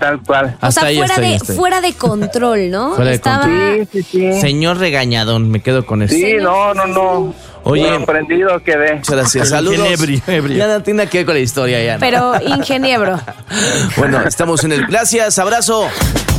Tal cual. O sea, Hasta ahí estoy. fuera de control, ¿no? Fuera de Sí, sí, sí. Señor regañadón, me quedo con eso. Sí, no. Oye, sorprendido quedé. muchas gracias. Pero Saludos. ebrio. Ya no tiene nada que ver con la historia ya. ¿no? Pero ingeniero. Bueno, estamos en el... Gracias, abrazo.